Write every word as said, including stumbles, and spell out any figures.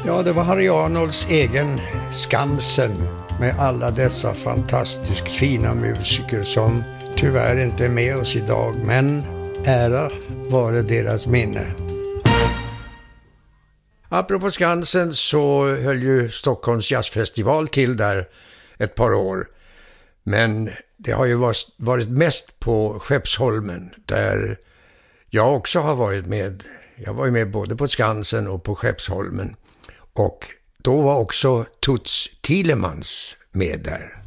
Ja, det var Harry Arnolds egen Skansen med alla dessa fantastiskt fina musiker som tyvärr inte är med oss idag, men ära vare deras minne. Apropå Skansen så höll ju Stockholms jazzfestival till där ett par år. Men det har ju varit mest på Skeppsholmen där jag också har varit med. Jag var ju med både på Skansen och på Skeppsholmen. Och då var också Toots Thielemans med där.